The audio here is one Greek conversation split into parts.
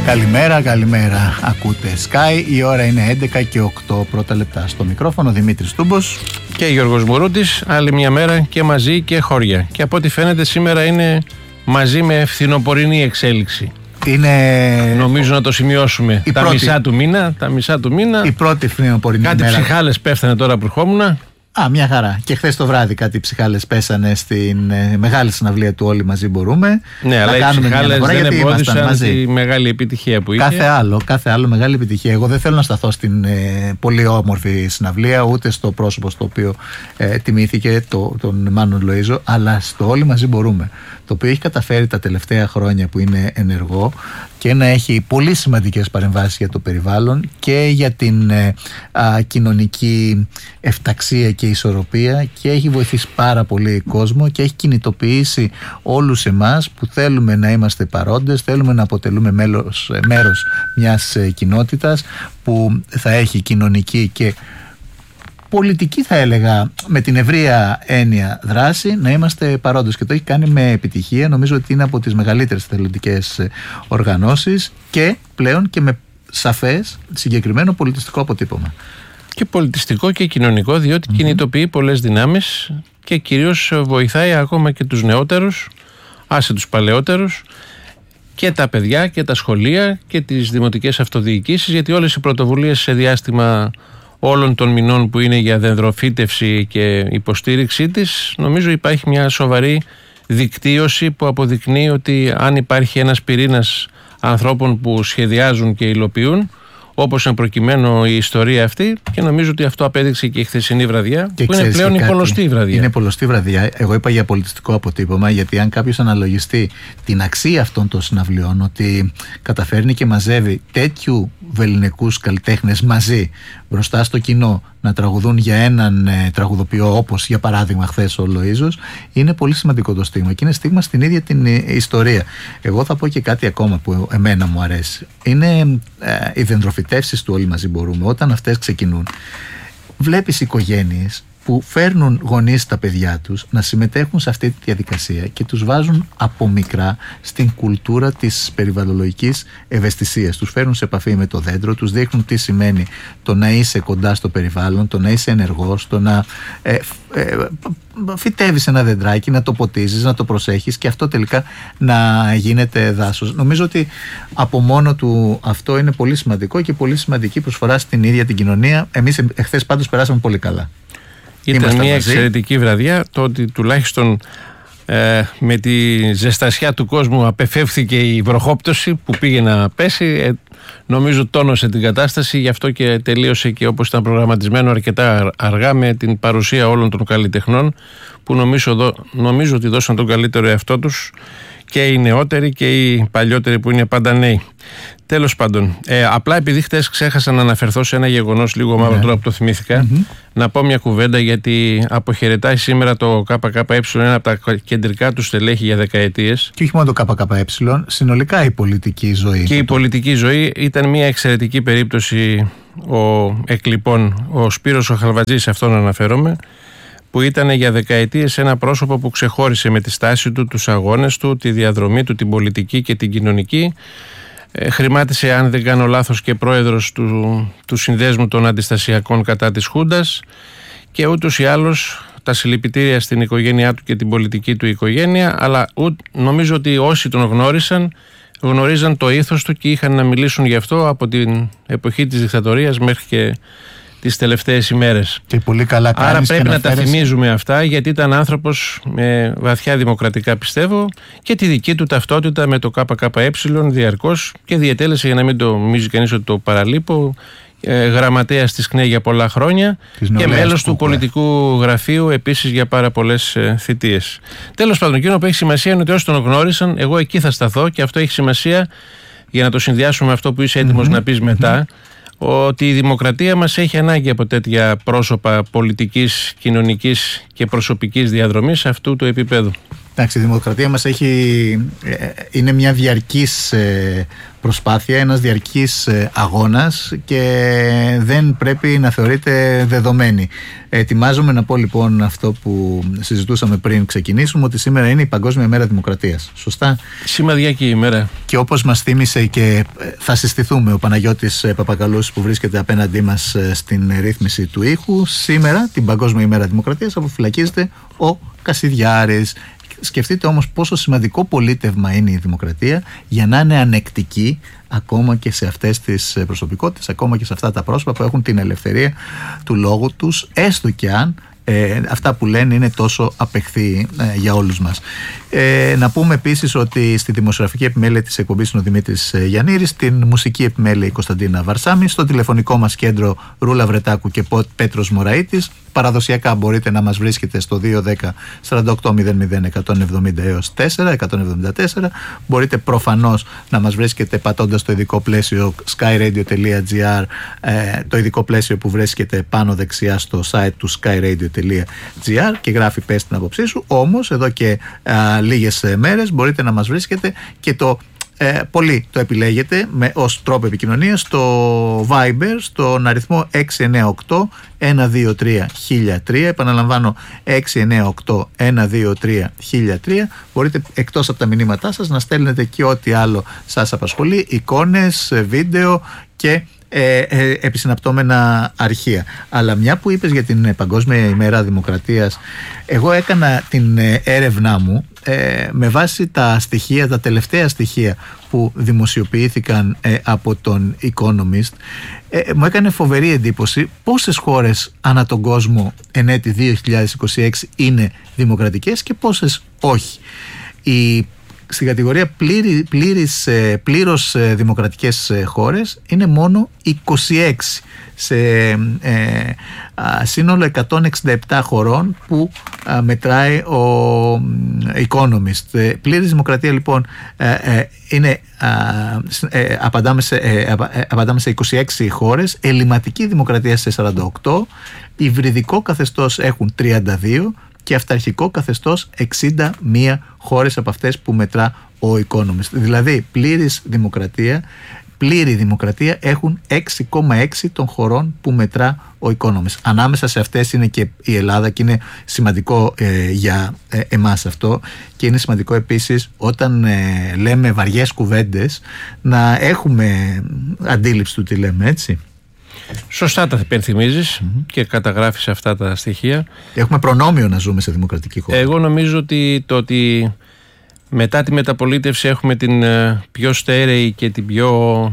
Καλημέρα. Ακούτε Sky. Η ώρα είναι 11 και 8 πρώτα λεπτά. Στο μικρόφωνο Δημήτρης Τούμπος και Γιώργος Μουρούτης. Άλλη μια μέρα και μαζί και χώρια. Και από ό,τι φαίνεται σήμερα είναι μαζί με φθινοπορεινή εξέλιξη. Νομίζω να το σημειώσουμε. Τα μισά του μήνα. Η πρώτη φθινοπορεινή μέρα. Κάτι ψυχάλες πέφτανε τώρα που ερχόμουν. Μια χαρά. Και χθες το βράδυ κάτι ψυχάλες πέσανε στην μεγάλη συναυλία του Όλοι Μαζί Μπορούμε. Ναι, αλλά οι ψυχάλες δεν εμπόδισαν τη μεγάλη επιτυχία που είχε. Κάθε άλλο μεγάλη επιτυχία. Εγώ δεν θέλω να σταθώ στην πολύ όμορφη συναυλία, ούτε στο πρόσωπο στο οποίο τιμήθηκε, τον Μάνο Λοΐζο, αλλά στο Όλοι Μαζί Μπορούμε. Το οποίο έχει καταφέρει τα τελευταία χρόνια που είναι ενεργό και να έχει πολύ σημαντικές παρεμβάσεις για το περιβάλλον και για την κοινωνική ευταξία και ισορροπία, και έχει βοηθήσει πάρα πολύ κόσμο και έχει κινητοποιήσει όλους εμάς που θέλουμε να είμαστε παρόντες, θέλουμε να αποτελούμε μέρος μιας κοινότητας που θα έχει κοινωνική και πολιτική, θα έλεγα, με την ευρεία έννοια δράση, να είμαστε παρόντες, και το έχει κάνει με επιτυχία. Νομίζω ότι είναι από τις μεγαλύτερες εθελοντικές οργανώσεις και πλέον και με σαφές συγκεκριμένο πολιτιστικό αποτύπωμα. Και πολιτιστικό και κοινωνικό, διότι κινητοποιεί πολλές δυνάμεις και κυρίως βοηθάει ακόμα και τους νεότερους, άσε τους παλαιότερους, και τα παιδιά και τα σχολεία και τις δημοτικές αυτοδιοικήσεις, γιατί όλες οι πρωτοβουλίες σε διάστημα όλων των μηνών που είναι για δενδροφύτευση και υποστήριξή της, νομίζω υπάρχει μια σοβαρή δικτύωση που αποδεικνύει ότι αν υπάρχει ένας πυρήνας ανθρώπων που σχεδιάζουν και υλοποιούν, όπως είναι προκειμένου η ιστορία αυτή, και νομίζω ότι αυτό απέδειξε και η χθεσινή βραδιά, και που είναι πλέον η πολλωστή βραδιά. Είναι πολλωστή βραδιά. Εγώ είπα για πολιτιστικό αποτύπωμα, γιατί αν κάποιος αναλογιστεί την αξία αυτών των συναυλιών, ότι καταφέρνει και μαζεύει τέτοιου βελληνικούς καλλιτέχνες μαζί μπροστά στο κοινό να τραγουδούν για έναν τραγουδοποιό, όπως για παράδειγμα χθες ο Λοΐζος, είναι πολύ σημαντικό το στίγμα, και είναι στίγμα στην ίδια την ιστορία. Εγώ θα πω και κάτι ακόμα που εμένα μου αρέσει. Είναι οι δενδροφυτεύσεις του Όλοι Μαζί Μπορούμε. Όταν αυτές ξεκινούν, βλέπεις οικογένειες που φέρνουν γονείς τα παιδιά τους να συμμετέχουν σε αυτή τη διαδικασία και τους βάζουν από μικρά στην κουλτούρα της περιβαλλοντολογικής ευαισθησίας. Τους φέρνουν σε επαφή με το δέντρο, τους δείχνουν τι σημαίνει το να είσαι κοντά στο περιβάλλον, το να είσαι ενεργός, το να φυτεύεις ένα δεντράκι, να το ποτίζεις, να το προσέχεις, και αυτό τελικά να γίνεται δάσος. Νομίζω ότι από μόνο του αυτό είναι πολύ σημαντικό και πολύ σημαντική προσφορά στην ίδια την κοινωνία. Εμείς εχθές πάντως περάσαμε πολύ καλά. Ήταν μια εξαιρετική βραδιά. Το ότι τουλάχιστον με τη ζεστασιά του κόσμου απεφεύθηκε η βροχόπτωση που πήγε να πέσει, νομίζω τόνωσε την κατάσταση, γι' αυτό και τελείωσε και όπως ήταν προγραμματισμένο αρκετά αργά, με την παρουσία όλων των καλλιτεχνών που νομίζω ότι δώσαν τον καλύτερο εαυτό τους, και οι νεότεροι και οι παλιότεροι που είναι πάντα νέοι. Τέλος πάντων, απλά επειδή χτες ξέχασα να αναφερθώ σε ένα γεγονός λίγο μαύρο, τώρα που το θυμήθηκα, να πω μια κουβέντα, γιατί αποχαιρετάει σήμερα το ΚΚΕ, ένα από τα κεντρικά του στελέχη για δεκαετίες. Και όχι μόνο το ΚΚΕ, συνολικά η πολιτική ζωή. Και η πολιτική ζωή. Ήταν μια εξαιρετική περίπτωση ο Σπύρος ο Χαλβατζής, σε αυτόν αναφέρομαι, που ήταν για δεκαετίες ένα πρόσωπο που ξεχώρισε με τη στάση του, τους αγώνες του, τη διαδρομή του, την πολιτική και την κοινωνική. Χρημάτισε, αν δεν κάνω λάθος, και πρόεδρος του Συνδέσμου των Αντιστασιακών κατά της Χούντας, και ούτως ή άλλως τα συλληπιτήρια στην οικογένειά του και την πολιτική του οικογένεια, αλλά νομίζω ότι όσοι τον γνωρίζαν το ήθος του και είχαν να μιλήσουν γι' αυτό από την εποχή της δικτατορίας μέχρι και τις τελευταίες ημέρες. Και πολύ καλά κάνεις. Άρα πρέπει να τα θυμίζουμε αυτά, γιατί ήταν άνθρωπος με βαθιά δημοκρατικά, πιστεύω, και τη δική του ταυτότητα με το ΚΚΕ διαρκώς, και διετέλεσε, για να μην το νομίζει κανείς ότι το παραλείπω, γραμματέας της ΚΝΕ για πολλά χρόνια και μέλος του πολιτικού γραφείου επίσης για πάρα πολλές θητείες. Τέλος πάντων, εκείνο που έχει σημασία είναι ότι όσοι τον γνώρισαν, εγώ εκεί θα σταθώ, και αυτό έχει σημασία για να το συνδυάσουμε με αυτό που είσαι έτοιμος να πεις μετά, ότι η δημοκρατία μας έχει ανάγκη από τέτοια πρόσωπα πολιτικής, κοινωνικής και προσωπικής διαδρομής αυτού του επίπεδου. Εντάξει, η δημοκρατία μας είναι μια διαρκής προσπάθεια, ένας διαρκής αγώνας και δεν πρέπει να θεωρείται δεδομένη. Ετοιμάζομαι να πω λοιπόν αυτό που συζητούσαμε πριν ξεκινήσουμε, ότι σήμερα είναι η Παγκόσμια Μέρα Δημοκρατίας. Σωστά? Σημαδιακή ημέρα. Και όπως μας θύμισε και θα συστηθούμε ο Παναγιώτης Παπακαλούς που βρίσκεται απέναντί μας στην ρύθμιση του ήχου, σήμερα την Παγκόσμια ημέρα Δημοκρατίας αποφυλακίζεται ο Κασιδιάρης. Σκεφτείτε όμως πόσο σημαντικό πολίτευμα είναι η δημοκρατία για να είναι ανεκτική ακόμα και σε αυτές τις προσωπικότητες, ακόμα και σε αυτά τα πρόσωπα που έχουν την ελευθερία του λόγου τους, έστω και αν αυτά που λένε είναι τόσο απεχθή για όλους μας. Να πούμε επίσης ότι στη δημοσιογραφική επιμέλεια της εκπομπής είναι ο Δημήτρης Γιαννήρης, στην μουσική επιμέλεια η Κωνσταντίνα Βαρσάμη, στο τηλεφωνικό μας κέντρο Ρούλα Βρετάκου και Πέτρος Μωραΐτης. Παραδοσιακά μπορείτε να μας βρίσκετε στο 210-4800-170 έως 174. Μπορείτε προφανώς να μας βρίσκετε πατώντας το ειδικό πλαίσιο skyradio.gr, το ειδικό πλαίσιο που βρίσκεται πάνω δεξιά στο site του skyradio.gr και γράφει «Πες την άποψή σου». Όμως εδώ και λίγες μέρες μπορείτε να μας βρίσκετε και πολύ το επιλέγετε ως τρόπο επικοινωνίας στο Viber, στον αριθμό 698-123-1003. Επαναλαμβάνω, 698-123-1003. Μπορείτε εκτός από τα μηνύματά σας να στέλνετε και ό,τι άλλο σας απασχολεί, εικόνες, βίντεο και επισυναπτώμενα αρχεία. Αλλά μια που είπες για την Παγκόσμια ημέρα Δημοκρατίας, εγώ έκανα την έρευνά μου με βάση τα τελευταία στοιχεία που δημοσιοποιήθηκαν από τον Economist. Μου έκανε φοβερή εντύπωση πόσες χώρες ανά τον κόσμο εν έτη 2026 είναι δημοκρατικές και πόσες όχι. Στην κατηγορία πλήρως δημοκρατικές χώρες είναι μόνο 26 σε σύνολο 167 χωρών που μετράει ο Economist. Πλήρης δημοκρατία λοιπόν είναι, απαντάμε σε 26 χώρες, ελληματική δημοκρατία σε 48, υβριδικό καθεστώς έχουν 32 και αυταρχικό καθεστώς 61 χώρες από αυτές που μετρά ο Economist. Δηλαδή πλήρη δημοκρατία έχουν 6,6 των χωρών που μετρά ο Economist. Ανάμεσα σε αυτές είναι και η Ελλάδα και είναι σημαντικό για εμάς αυτό, και είναι σημαντικό επίσης όταν λέμε βαριές κουβέντες να έχουμε αντίληψη του τι λέμε, έτσι. Σωστά τα υπενθυμίζεις και καταγράφεις αυτά τα στοιχεία. Έχουμε προνόμιο να ζούμε σε δημοκρατική χώρα. Εγώ νομίζω ότι μετά τη μεταπολίτευση έχουμε την πιο στέρεη και την πιο,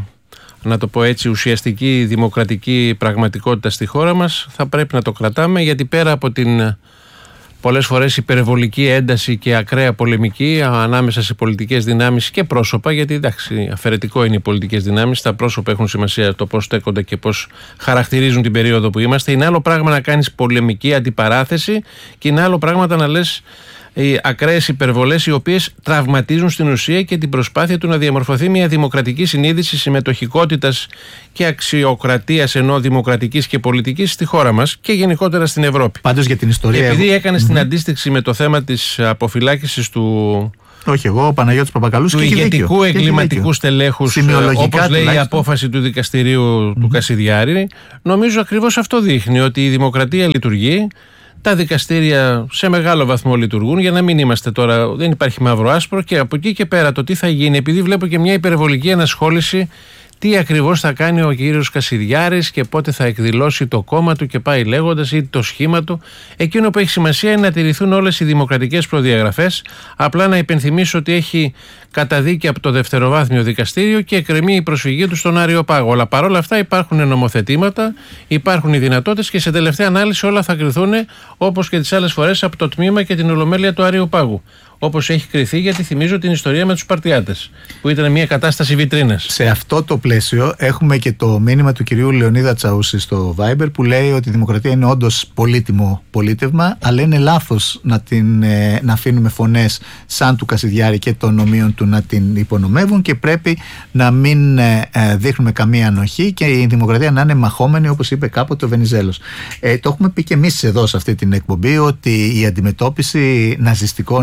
να το πω έτσι, ουσιαστική δημοκρατική πραγματικότητα στη χώρα μας. Θα πρέπει να το κρατάμε, γιατί πέρα από την πολλές φορές υπερβολική ένταση και ακραία πολεμική ανάμεσα σε πολιτικές δυνάμεις και πρόσωπα, γιατί εντάξει, αφαιρετικό είναι οι πολιτικές δυνάμεις, τα πρόσωπα έχουν σημασία, το πώς στέκονται και πώς χαρακτηρίζουν την περίοδο που είμαστε. Είναι άλλο πράγμα να κάνεις πολεμική αντιπαράθεση και είναι άλλο πράγμα να λες οι ακραίες υπερβολές οι οποίες τραυματίζουν στην ουσία και την προσπάθεια του να διαμορφωθεί μια δημοκρατική συνείδηση συμμετοχικότητας και αξιοκρατίας, ενώ δημοκρατικής και πολιτικής, στη χώρα μας και γενικότερα στην Ευρώπη. Πάντως για την ιστορία. Επειδή έκανες την αντίστοιξη με το θέμα της αποφυλάκησης του. Όχι, εγώ, ο Παναγιώτης Παπακαλούς, του ηγετικού εγκληματικού στελέχους, όπως λέει η απόφαση του δικαστηρίου του Κασιδιάρη, νομίζω ακριβώς αυτό δείχνει, ότι η δημοκρατία λειτουργεί. Τα δικαστήρια σε μεγάλο βαθμό λειτουργούν, για να μην είμαστε τώρα, δεν υπάρχει μαύρο άσπρο, και από εκεί και πέρα το τι θα γίνει, επειδή βλέπω και μια υπερβολική ενασχόληση τι ακριβώς θα κάνει ο κύριος Κασιδιάρης και πότε θα εκδηλώσει το κόμμα του και πάει λέγοντας, ή το σχήμα του. Εκείνο που έχει σημασία είναι να τηρηθούν όλες οι δημοκρατικές προδιαγραφές. Απλά να υπενθυμίσω ότι έχει καταδίκη από το δευτεροβάθμιο δικαστήριο και εκκρεμεί η προσφυγή του στον Άριο Πάγο. Αλλά παρόλα αυτά υπάρχουν νομοθετήματα, υπάρχουν οι δυνατότητες και σε τελευταία ανάλυση όλα θα κριθούν, όπως και τις άλλες φορές, από το τμήμα και την Ολομέλεια του Άριου Πάγου. Όπως έχει κριθεί, γιατί θυμίζω την ιστορία με τους Σπαρτιάτες, που ήταν μια κατάσταση βιτρίνας. Σε αυτό το πλαίσιο έχουμε και το μήνυμα του κυρίου Λεωνίδα Τσαούση στο Viber, που λέει ότι η δημοκρατία είναι όντως πολύτιμο πολίτευμα, αλλά είναι λάθος να αφήνουμε φωνές σαν του Κασιδιάρη και των ομοίων του να την υπονομεύουν, και πρέπει να μην δείχνουμε καμία ανοχή και η δημοκρατία να είναι μαχόμενη, όπως είπε κάποτε ο Βενιζέλος. Το έχουμε πει και εμείς εδώ σε αυτή την εκπομπή, ότι η αντιμετώπιση ναζιστικών ή φασιστικών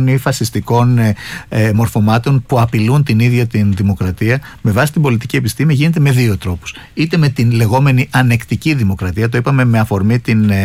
φασιστικών μορφωμάτων που απειλούν την ίδια την δημοκρατία με βάση την πολιτική επιστήμη γίνεται με δύο τρόπους. Είτε με την λεγόμενη ανεκτική δημοκρατία, το είπαμε με αφορμή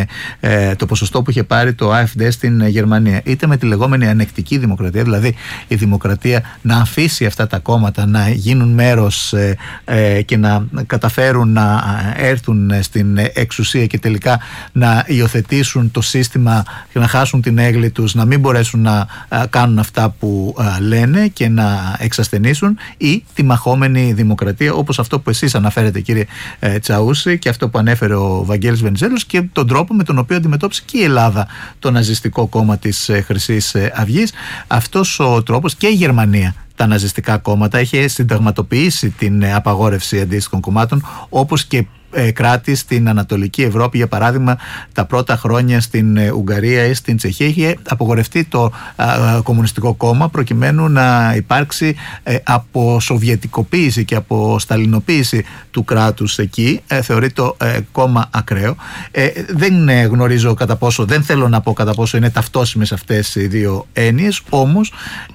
το ποσοστό που είχε πάρει το AfD στην Γερμανία, είτε με τη λεγόμενη ανεκτική δημοκρατία, δηλαδή η δημοκρατία να αφήσει αυτά τα κόμματα να γίνουν μέρος και να καταφέρουν να έρθουν στην εξουσία και τελικά να υιοθετήσουν το σύστημα και να χάσουν την έγκλη τους, να μην μπορέσουν να κάνουν αυτά που λένε και να εξασθενήσουν, ή τη μαχόμενη δημοκρατία, όπως αυτό που εσείς αναφέρετε, κύριε Τσαούση, και αυτό που ανέφερε ο Βαγγέλης Βενιζέλος, και τον τρόπο με τον οποίο αντιμετώπισε και η Ελλάδα το ναζιστικό κόμμα της Χρυσής Αυγής. Αυτός ο τρόπος, και η Γερμανία τα ναζιστικά κόμματα είχε συνταγματοποιήσει την απαγόρευση αντίστοιχων κομμάτων, όπως και κράτη στην Ανατολική Ευρώπη, για παράδειγμα τα πρώτα χρόνια στην Ουγγαρία ή στην Τσεχία είχε απογορευτεί το Κομμουνιστικό Κόμμα προκειμένου να υπάρξει αποσοβιετικοποίηση και αποσταλινοποίηση του κράτους εκεί. Θεωρείται κόμμα ακραίο. Δεν γνωρίζω κατά πόσο, δεν θέλω να πω κατά πόσο είναι ταυτόσιμες αυτές οι δύο έννοιες, όμως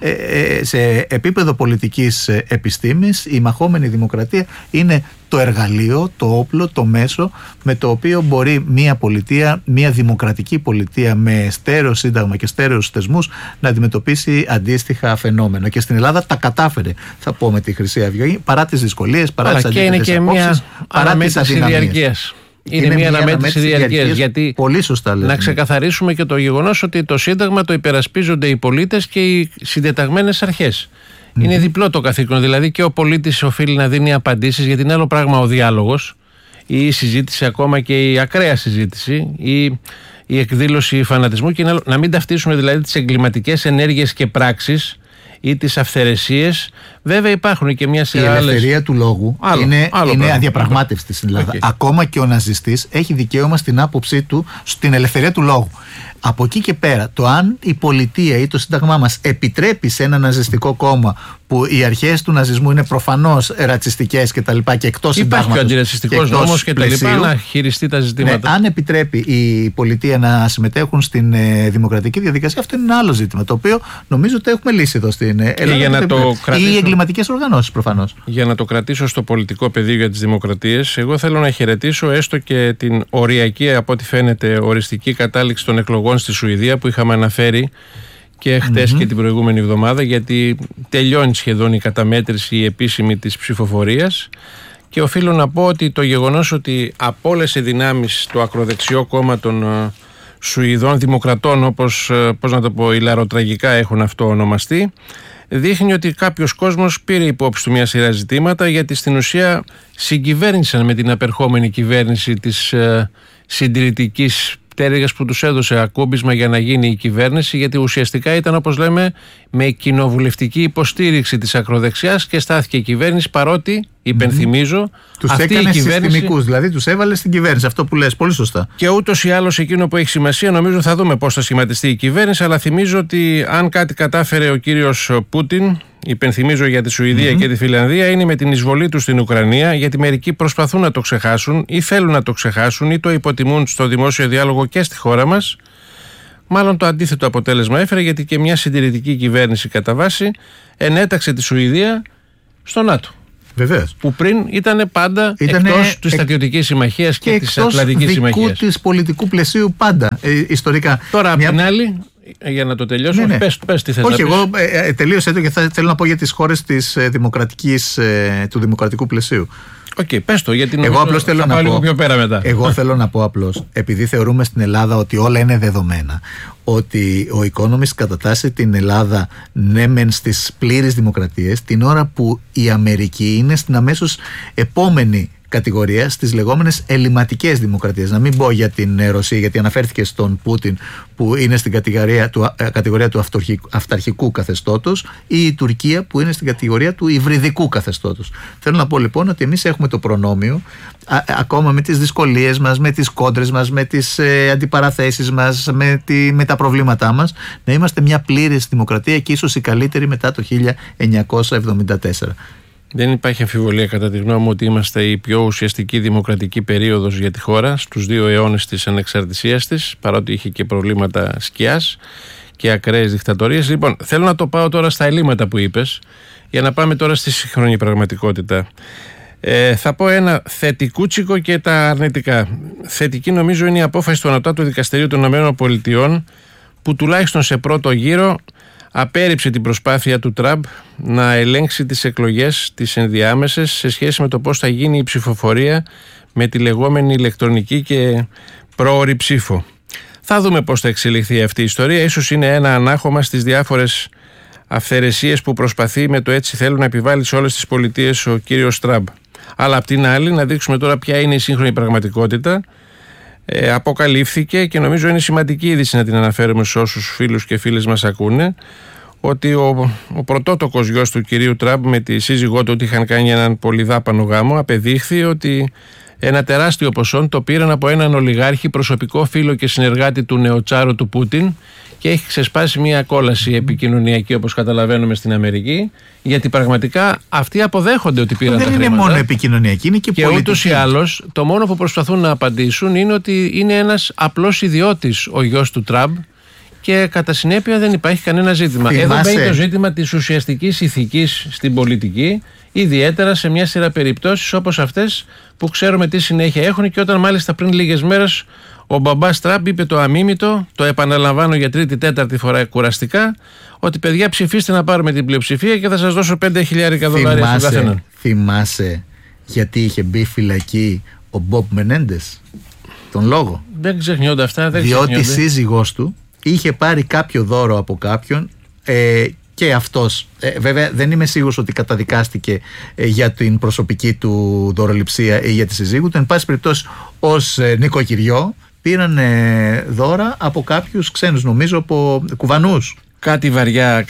σε επίπεδο πολιτικής επιστήμης η μαχόμενη δημοκρατία είναι το εργαλείο, το όπλο, το μέσο με το οποίο μπορεί μια πολιτεία, μια δημοκρατική πολιτεία με στέρεο σύνταγμα και στέρεους θεσμούς να αντιμετωπίσει αντίστοιχα φαινόμενα. Και στην Ελλάδα τα κατάφερε, θα πω, με τη Χρυσή Αυγή, παρά τις δυσκολίες, παρά τις αντίθετες απόψεις, παρά τις αδυναμίες. Είναι μια αναμέτρηση διαρκείας, γιατί πολύ σωστά λέτε, να ξεκαθαρίσουμε και το γεγονός ότι το Σύνταγμα το υπερασπίζονται οι πολίτες και οι συντεταγμένες αρχές. Είναι διπλό το καθήκον, δηλαδή και ο πολίτης οφείλει να δίνει απαντήσεις, γιατί είναι άλλο πράγμα ο διάλογος ή η συζήτηση, ακόμα και η ακραία συζήτηση ή η εκδήλωση φανατισμού, και να μην ταυτίσουμε δηλαδή τις εγκληματικές ενέργειες και πράξεις ή τις αυθαιρεσίες. Βέβαια υπάρχουν και μια σειρά άλλες. Η ελευθερία του λόγου είναι αδιαπραγμάτευτη στην Ελλάδα. Ακόμα και ο ναζιστής έχει δικαίωμα στην άποψή του, στην ελευθερία του λόγου. Από εκεί και πέρα, το αν η πολιτεία ή το Σύνταγμά μας επιτρέπει σε ένα ναζιστικό κόμμα που οι αρχές του ναζισμού είναι προφανώς ρατσιστικές και τα λοιπά και εκτός συντάγματος. Υπάρχει ο αντιρατσιστικός νόμος και τα λοιπά να χειριστεί τα ζητήματα. Ναι, αν επιτρέπει η πολιτεία να συμμετέχουν στην δημοκρατική διαδικασία, αυτό είναι ένα άλλο ζήτημα, το οποίο νομίζω ότι έχουμε λύσει εδώ στην Ελλάδα. Ή οι εγκληματικές οργανώσεις προφανώς. Για να το κρατήσω στο πολιτικό πεδίο για τις δημοκρατίες, εγώ θέλω να χαιρετήσω έστω και την οριακή, από ό,τι φαίνεται, οριστική κατάληξη των εκλογών στη Σουηδία που είχαμε αναφέρει και χτες και την προηγούμενη εβδομάδα, γιατί τελειώνει σχεδόν η καταμέτρηση η επίσημη της ψηφοφορίας, και οφείλω να πω ότι το γεγονός ότι απόλυσε δυνάμεις το ακροδεξιό κόμμα των Σουηδών Δημοκρατών, όπως να το πω, ηλαροτραγικά έχουν αυτό ονομαστεί, δείχνει ότι κάποιος κόσμος πήρε υπόψη του μια σειρά ζητήματα, γιατί στην ουσία συγκυβέρνησαν με την απερχόμενη κυβέρνηση της συντηρητικής πτέρυγας που τους έδωσε ακούμπισμα για να γίνει η κυβέρνηση, γιατί ουσιαστικά ήταν, όπως λέμε, με κοινοβουλευτική υποστήριξη της ακροδεξιάς και στάθηκε η κυβέρνηση, παρότι, υπενθυμίζω, τους αυτή έκανε η κυβέρνηση, συστημικούς, δηλαδή τους έβαλε στην κυβέρνηση, αυτό που λες, πολύ σωστά. Και ούτως ή άλλως εκείνο που έχει σημασία, νομίζω θα δούμε πώς θα σχηματιστεί η κυβέρνηση, αλλά θυμίζω ότι αν κάτι κατάφερε ο κύριος Πούτιν, υπενθυμίζω για τη Σουηδία και τη Φινλανδία, είναι με την εισβολή του στην Ουκρανία, γιατί μερικοί προσπαθούν να το ξεχάσουν ή θέλουν να το ξεχάσουν ή το υποτιμούν στο δημόσιο διάλογο και στη χώρα μας. Μάλλον το αντίθετο αποτέλεσμα έφερε, γιατί και μια συντηρητική κυβέρνηση κατά βάση ενέταξε τη Σουηδία στο ΝΑΤΟ. Βεβαίως. Που πριν ήταν πάντα εκτός της στρατιωτικής συμμαχίας και της Ατλαντικής συμμαχίας. Εκτός της πολιτικού πλαισίου πάντα, ιστορικά. Τώρα απ' την άλλη, για να το τελειώσω, πες τι θες. Όχι, εγώ τελείωσα το και θέλω να πω για τις χώρες της του δημοκρατικού πλαισίου. Πες το, γιατί εγώ απλώς θέλω να πω, πιο πέρα μετά. Εγώ θέλω να πω απλώς, επειδή θεωρούμε στην Ελλάδα ότι όλα είναι δεδομένα, ότι ο Economist κατατάσσει την Ελλάδα ναι μεν στις πλήρεις δημοκρατίες, την ώρα που η Αμερική είναι στην αμέσως επόμενη κατηγορία, στις λεγόμενες ελληματικές δημοκρατίες. Να μην πω για την Ρωσία, γιατί αναφέρθηκε στον Πούτιν, που είναι στην κατηγορία του αυταρχικού καθεστώτος, ή η Τουρκία που είναι στην κατηγορία του υβριδικού καθεστώτος. Θέλω να πω λοιπόν ότι εμείς έχουμε το προνόμιο, ακόμα με τις δυσκολίες μας, με τις κόντρες μας, με τις αντιπαραθέσεις μας, με τα προβλήματά μας, να είμαστε μια πλήρης δημοκρατία και ίσως η καλύτερη μετά το 1974. Δεν υπάρχει αμφιβολία κατά τη γνώμη μου ότι είμαστε η πιο ουσιαστική δημοκρατική περίοδος για τη χώρα στους 2 αιώνες της ανεξαρτησίας της, παρότι είχε και προβλήματα σκιάς, και ακραίες δικτατορίες. Λοιπόν, θέλω να το πάω τώρα στα ελλείμματα που είπες, για να πάμε τώρα στη σύγχρονη πραγματικότητα. Θα πω ένα θετικούτσικο και τα αρνητικά. Θετική νομίζω είναι η απόφαση του Ανωτάτου Δικαστηρίου των ΗΠΑ, που τουλάχιστον σε πρώτο γύρο απέρριψε την προσπάθεια του Τραμπ να ελέγξει τις εκλογές, τις ενδιάμεσες, σε σχέση με το πώς θα γίνει η ψηφοφορία με τη λεγόμενη ηλεκτρονική και πρόωρη ψήφο. Θα δούμε πώς θα εξελιχθεί αυτή η ιστορία. Ίσως είναι ένα ανάχωμα στις διάφορες αυθαιρεσίες που προσπαθεί με το έτσι θέλω να επιβάλλει σε όλες τις πολιτείες ο κύριος Τραμπ. Αλλά απ' την άλλη, να δείξουμε τώρα ποια είναι η σύγχρονη πραγματικότητα. Αποκαλύφθηκε, και νομίζω είναι σημαντική είδηση να την αναφέρουμε σε όσους φίλους και φίλες μας ακούνε, ότι ο πρωτότοκος γιος του κυρίου Τραμπ με τη σύζυγό του, ότι είχαν κάνει έναν πολυδάπανο γάμο, απεδείχθη ότι ένα τεράστιο ποσό το πήραν από έναν ολιγάρχη, προσωπικό φίλο και συνεργάτη του νεοτσάρου του Πούτιν, και έχει ξεσπάσει μια κόλαση επικοινωνιακή, όπως καταλαβαίνουμε, στην Αμερική, γιατί πραγματικά αυτοί αποδέχονται ότι πήραν τα χρήματα. Δεν είναι μόνο επικοινωνιακή, είναι και πολιτική. Και ούτως ή άλλως, το μόνο που προσπαθούν να απαντήσουν είναι ότι είναι ένας απλός ιδιώτης ο γιος του Τραμπ, και κατά συνέπεια δεν υπάρχει κανένα ζήτημα. Εδώ μπαίνει το ζήτημα της ουσιαστικής ηθικής στην πολιτική, ιδιαίτερα σε μια σειρά περιπτώσεις όπως αυτές που ξέρουμε τι συνέχεια έχουν, και όταν μάλιστα πριν λίγες μέρες ο μπαμπάς Τραμπ είπε το αμίμητο, το επαναλαμβάνω για τρίτη-τέταρτη φορά κουραστικά, ότι παιδιά ψηφίστε να πάρουμε την πλειοψηφία και θα σας δώσω $5.000 στον καθέναν. Θυμάσαι γιατί είχε μπει φυλακή ο Μπομπ Μενέντες? Τον λόγο. Δεν ξεχνιόνται αυτά. Διότι η σύζυγός του είχε πάρει κάποιο δώρο από κάποιον, και αυτός βέβαια δεν είμαι σίγουρος ότι καταδικάστηκε για την προσωπική του δωροληψία ή για τη συζύγου του. Εν πάση περιπτώσει, ως νοικοκυριό πήραν δώρα από κάποιους ξένους, νομίζω από Κουβανούς. Κάτι βαριά.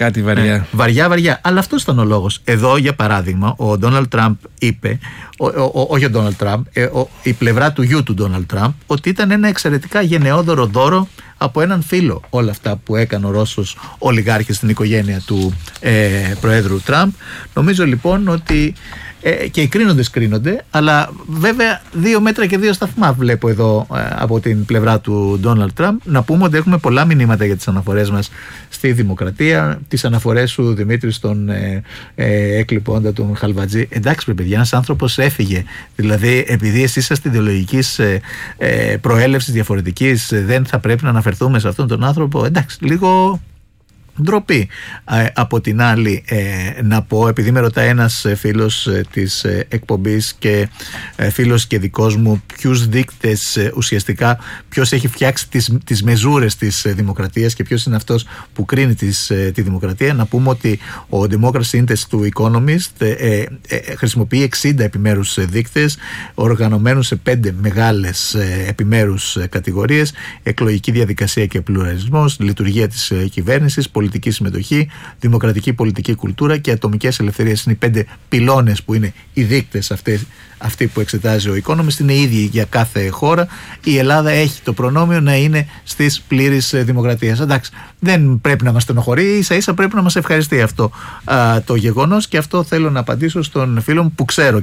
Βαριά. Αλλά αυτός ήταν ο λόγος. Εδώ, για παράδειγμα, ο Ντόναλντ Τραμπ είπε, όχι ο Ντόναλντ Τραμπ, η πλευρά του γιου του Ντόναλντ Τραμπ, ότι ήταν ένα εξαιρετικά γενναιόδωρο δώρο από έναν φίλο όλα αυτά που έκανε ο Ρώσος ολιγάρχης στην οικογένεια του Προέδρου Τραμπ. Νομίζω λοιπόν ότι και οι κρίνοντες κρίνονται, αλλά βέβαια 2 μέτρα και 2 σταθμά βλέπω εδώ από την πλευρά του Ντόναλντ Τραμπ. Να πούμε ότι έχουμε πολλά μηνύματα για τις αναφορές μας στη δημοκρατία, τις αναφορές σου, Δημήτρη, στον εκλειπώντα τον Χαλβατζή. Εντάξει, παιδιά, ένας άνθρωπος έφυγε. Δηλαδή, επειδή εσείς είσαστε ιδεολογικής προέλευσης διαφορετικής, δεν θα πρέπει να αναφερθούμε σε αυτόν τον άνθρωπο? Εντάξει, λίγο ντροπή. Από την άλλη, να πω, επειδή με ρωτάει ένας φίλος της εκπομπής και φίλος και δικός μου, ποιους δείκτες ουσιαστικά, ποιος έχει φτιάξει τις μεζούρες της δημοκρατίας και ποιος είναι αυτός που κρίνει τη δημοκρατία, να πούμε ότι ο Democracy Index του Economist χρησιμοποιεί 60 επιμέρους δείκτες, οργανωμένους σε 5 μεγάλες επιμέρους κατηγορίες: εκλογική διαδικασία και πλουραλισμός, λειτουργία της κυβέρνησης, πολιτική συμμετοχή, δημοκρατική πολιτική κουλτούρα και ατομικές ελευθερίες. Είναι οι 5 πυλώνες που είναι οι δείκτες αυτοί που εξετάζει ο Economist. Είναι ίδιοι για κάθε χώρα. Η Ελλάδα έχει το προνόμιο να είναι στις πλήρεις δημοκρατίες. Εντάξει, δεν πρέπει να μας στενοχωρεί, ίσα-ίσα πρέπει να μας ευχαριστεί αυτό το γεγονός, και αυτό θέλω να απαντήσω στον φίλο μου που ξέρω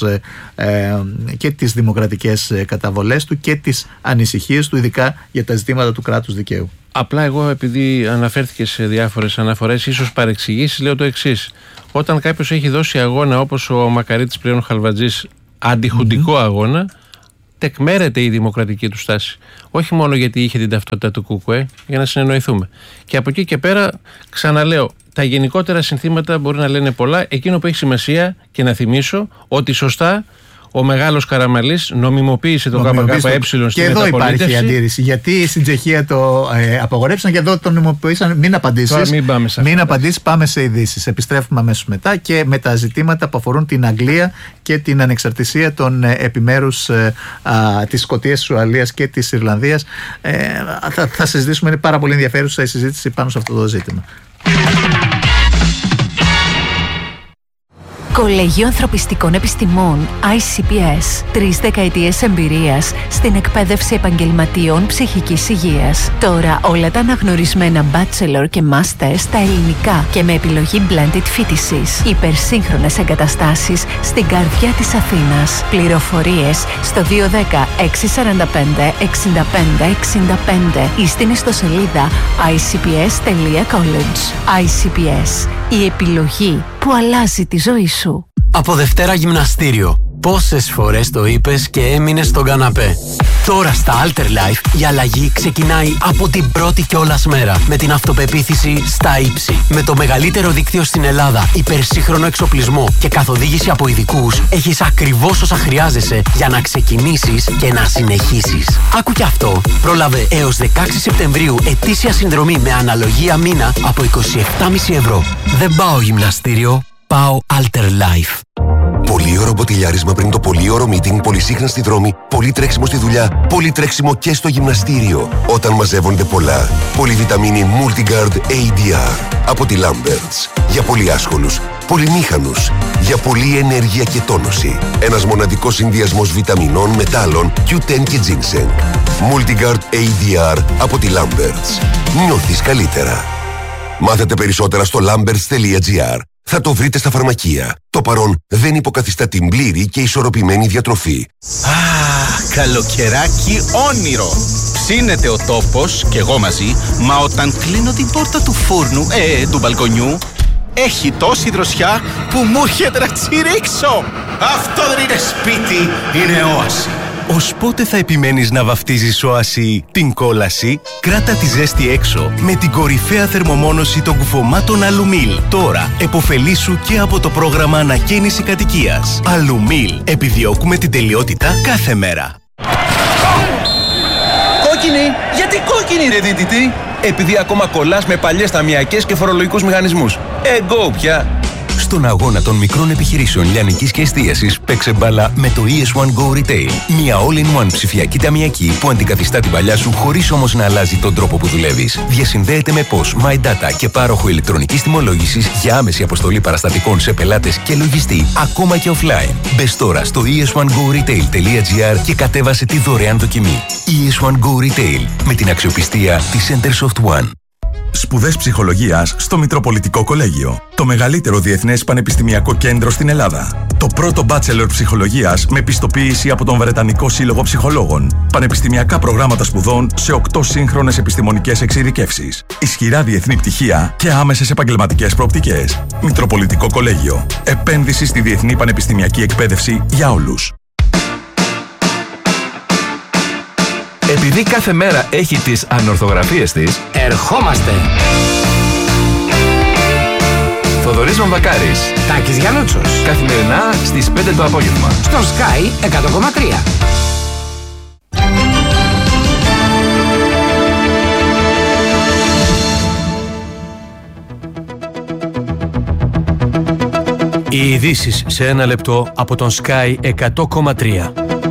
και τις δημοκρατικές καταβολές του και τις ανησυχίες του, ειδικά για τα ζητήματα του κράτους δικαίου. Απλά εγώ, επειδή αναφέρθηκε σε διάφορες αναφορές, ίσως παρεξηγήσεις, λέω το εξής. Όταν κάποιος έχει δώσει αγώνα, όπως ο Μακαρίτης πλέον Χαλβατζής, αντιχουντικό αγώνα, τεκμέρεται η δημοκρατική του στάση. Όχι μόνο γιατί είχε την ταυτότητα του ΚΚΕ, για να συνεννοηθούμε. Και από εκεί και πέρα, ξαναλέω, τα γενικότερα συνθήματα μπορεί να λένε πολλά. Εκείνο που έχει σημασία, και να θυμίσω, ότι σωστά ο μεγάλος Καραμαλής νομιμοποίησε το ΚΚΕ στην μεταπολίτευση. Και εδώ υπάρχει αντίρρηση. Γιατί στην Τσεχία το απαγορεύσαν και εδώ το νομιμοποίησαν. Μην απαντήσεις. Μην απαντήσεις, πάμε σε ειδήσεις. Επιστρέφουμε αμέσως μετά και με τα ζητήματα που αφορούν την Αγγλία και την ανεξαρτησία των επιμέρους της Σκωτίας, της Ουαλίας και της Ιρλανδίας. Θα συζητήσουμε. Είναι πάρα πολύ ενδιαφέρουσα η συζήτηση πάνω σε αυτό το ζήτημα. Κολέγιο Ανθρωπιστικών Επιστημών ICPS. 3 δεκαετίες εμπειρίας στην εκπαίδευση επαγγελματίων ψυχικής υγείας. Τώρα όλα τα αναγνωρισμένα bachelor και master στα ελληνικά και με επιλογή blended φοιτησης. Υπερσύγχρονες εγκαταστάσεις στην καρδιά της Αθήνας. Πληροφορίες στο 210 645 65 65 ή στην ιστοσελίδα icps.college. ICPS. Η επιλογή που αλλάζει τη ζωή σου. Από Δευτέρα γυμναστήριο. Πόσες φορές το είπες και έμεινες στον καναπέ. Τώρα στα Alter Life η αλλαγή ξεκινάει από την πρώτη κιόλας μέρα. Με την αυτοπεποίθηση στα ύψη. Με το μεγαλύτερο δίκτυο στην Ελλάδα, υπερσύγχρονο εξοπλισμό και καθοδήγηση από ειδικούς, έχεις ακριβώς όσα χρειάζεσαι για να ξεκινήσεις και να συνεχίσεις. Άκου κι αυτό. Πρόλαβε έως 16 Σεπτεμβρίου ετήσια συνδρομή με αναλογία μήνα από 27,5 ευρώ. Δεν πάω γυμναστήριο, πάω Alter Life. Πολύωρο μποτιλιάρισμα πριν το πολύωρο meeting, πολυσύχνα στη δρόμη, πολύ τρέξιμο στη δουλειά, πολύ τρέξιμο και στο γυμναστήριο. Όταν μαζεύονται πολλά, πολυβιταμίνη Multigard ADR από τη Lamberts. Για πολύ άσχολους, πολυμήχανους, για πολλή ενέργεια και τόνωση. Ένας μοναδικός συνδυασμός βιταμινών, μετάλλων, Q10 και ginseng. Multigard ADR από τη Lamberts. Νιώθεις καλύτερα. Μάθετε περισσότερα στο lamberts.gr. Θα το βρείτε στα φαρμακεία. Το παρόν δεν υποκαθιστά την πλήρη και ισορροπημένη διατροφή. Καλοκαιράκι όνειρο. Ψήνεται ο τόπος και εγώ μαζί, μα όταν κλείνω την πόρτα του φούρνου, του μπαλκονιού, έχει τόση δροσιά που μου έρχεται να τσιρίξω. Αυτό δεν είναι σπίτι, είναι όαση. Ως πότε θα επιμένεις να βαφτίζεις όαση την κόλαση? Κράτα τη ζέστη έξω με την κορυφαία θερμομόνωση των κουφωμάτων Αλουμίλ. Τώρα εποφελήσου και από το πρόγραμμα ανακαίνιση κατοικίας. Αλουμίλ. Επιδιώκουμε την τελειότητα κάθε μέρα. Κόκκινη! Γιατί κόκκινη ρε δίτητη? Επειδή ακόμα κολλάς με παλιές ταμιακές και φορολογικούς μηχανισμούς. Εγκώ πια! Στον αγώνα των μικρών επιχειρήσεων λιανικής και εστίασης παίξε μπάλα με το ES1 Go Retail. Μια all-in-one ψηφιακή ταμιακή που αντικαθιστά την παλιά σου χωρίς όμως να αλλάζει τον τρόπο που δουλεύεις. Διασυνδέεται με POS, My Data και πάροχο ηλεκτρονικής τιμολόγησης για άμεση αποστολή παραστατικών σε πελάτες και λογιστή, ακόμα και offline. Μπες τώρα στο es1goretail.gr και κατέβασε τη δωρεάν δοκιμή. ES1 Go Retail με την αξιοπιστία της Centersoft One. Σπουδές ψυχολογίας στο Μητροπολιτικό Κολέγιο. Το μεγαλύτερο διεθνές πανεπιστημιακό κέντρο στην Ελλάδα. Το πρώτο bachelor ψυχολογίας με πιστοποίηση από τον Βρετανικό Σύλλογο Ψυχολόγων. Πανεπιστημιακά προγράμματα σπουδών σε 8 σύγχρονες επιστημονικές εξειδικεύσεις. Ισχυρά διεθνή πτυχία και άμεσες επαγγελματικές προοπτικές. Μητροπολιτικό Κολέγιο. Επένδυση στη διεθνή πανεπιστημιακή εκπαίδευση για όλους. Επειδή κάθε μέρα έχει τις ανορθογραφίες της, ερχόμαστε! Θοδωρής Βαμβακάρης, Τάκης Γιαννούτσος. καθημερινά στις 5 το απόγευμα. Στο Sky 100,3. Οι ειδήσεις σε ένα λεπτό από τον Sky 100,3.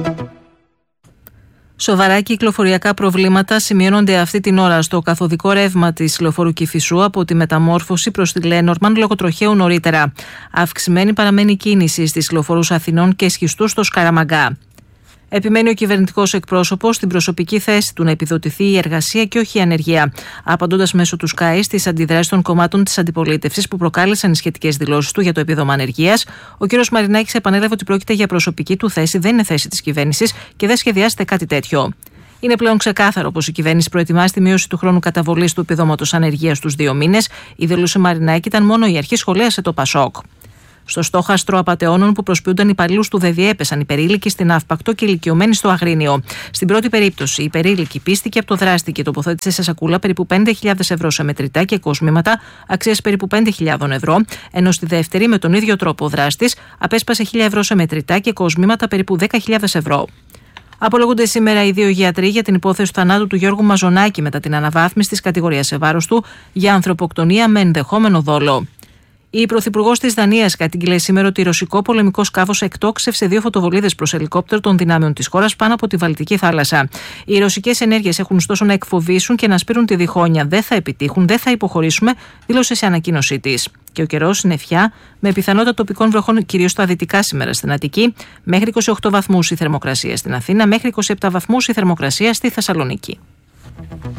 Σοβαρά κυκλοφοριακά προβλήματα σημειώνονται αυτή την ώρα στο καθοδικό ρεύμα της λεωφόρου Κηφισού από τη Μεταμόρφωση προς τη Λένορμαν λόγω τροχαίου νωρίτερα. Αυξημένη παραμένει κίνηση στις λεωφορούς Αθηνών και Σχιστού στο Σκαραμαγκά. Επιμένει ο κυβερνητικός εκπρόσωπος στην προσωπική θέση του να επιδοτηθεί η εργασία και όχι η ανεργία, απαντώντας μέσω του ΣΚΑΙ στις αντιδράσεις των κομμάτων της αντιπολίτευσης που προκάλεσαν οι σχετικές δηλώσεις του για το επίδομα ανεργίας. Ο κ. Μαρινάκης επανέλαβε ότι πρόκειται για προσωπική του θέση, δεν είναι θέση της κυβέρνησης και δεν σχεδιάζεται κάτι τέτοιο. Είναι πλέον ξεκάθαρο πως η κυβέρνηση προετοιμάζει τη μείωση του χρόνου καταβολής του επιδόματος ανεργίας στους 2 μήνες. Η δήλωση Μαρινάκη ήταν μόνο η αρχή, σχολίασε το Πασόκ. Στο στόχαστρο απατεώνων που προσποιούνταν υπαλλήλους του ΔΕΔΙ έπεσαν υπερήλικοι στην Αύπακτο και ηλικιωμένοι στο Αγρίνιο. Στην πρώτη περίπτωση, η υπερήλικη πίστηκε από το δράστη και τοποθέτησε σε σακούλα περίπου 5.000 ευρώ σε μετρητά και κοσμήματα αξίας περίπου 5.000 ευρώ, ενώ στη δεύτερη, με τον ίδιο τρόπο, ο δράστης απέσπασε 1.000 ευρώ σε μετρητά και κοσμήματα περίπου 10.000 ευρώ. Απολογούνται σήμερα οι 2 γιατροί για την υπόθεση του θανάτου του Γιώργου Μαζονάκη μετά την αναβάθμιση της κατηγορίας σε βάρος του για ανθρωποκτονία με ενδεχόμενο δόλο. Η Πρωθυπουργός της Δανίας κατήγγειλε σήμερα ότι ρωσικό πολεμικό σκάφος εκτόξευσε 2 φωτοβολίδες προς ελικόπτερο των δυνάμεων της χώρας πάνω από τη Βαλτική θάλασσα. Οι ρωσικές ενέργειες έχουν ωστόσο να εκφοβήσουν και να σπείρουν τη διχόνοια. Δεν θα επιτύχουν, δεν θα υποχωρήσουμε, δήλωσε σε ανακοίνωσή της. Και ο καιρός νεφιά, με πιθανότητα τοπικών βροχών κυρίως στα δυτικά σήμερα στην Αττική, μέχρι 28 βαθμούς η θερμοκρασία στην Αθήνα, μέχρι 27 βαθμούς η θερμοκρασία στη Θεσσαλονίκη.